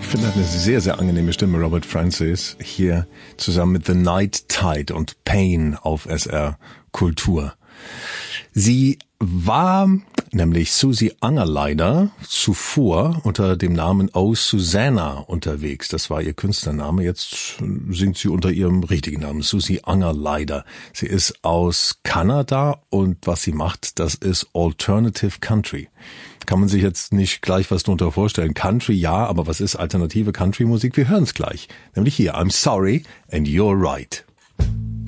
finde eine sehr, sehr angenehme Stimme, Robert Francis, hier zusammen mit The Night Tide und Pain auf SR Kultur. Sie war nämlich Susie Angerleider zuvor unter dem Namen Oh Susanna unterwegs. Das war ihr Künstlername. Jetzt singt sie unter ihrem richtigen Namen, Susie Angerleider. Sie ist aus Kanada und was sie macht, das ist Alternative Country. Kann man sich jetzt nicht gleich was drunter vorstellen. Country, ja, aber was ist alternative Country-Musik? Wir hören es gleich. Nämlich hier, I'm Sorry and You're Right.